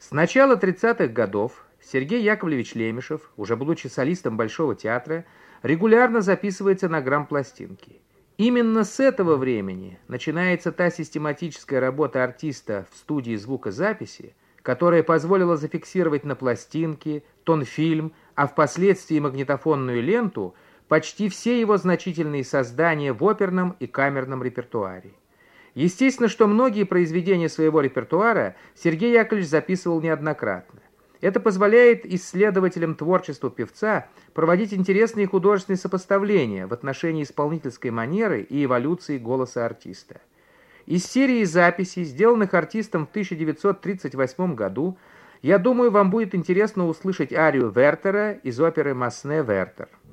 С начала 30-х годов Сергей Яковлевич Лемешев, уже будучи солистом Большого театра, регулярно записывается на грампластинки. Именно с этого времени начинается та систематическая работа артиста в студии звукозаписи, которая позволила зафиксировать на пластинке, тонфильм, а впоследствии магнитофонную ленту почти все его значительные создания в оперном и камерном репертуаре. Естественно, что многие произведения своего репертуара Сергей Яковлевич записывал неоднократно. Это позволяет исследователям творчества певца проводить интересные художественные сопоставления в отношении исполнительской манеры и эволюции голоса артиста. Из серии записей, сделанных артистом в 1938 году, я думаю, вам будет интересно услышать арию Вертера из оперы «Масне Вертер».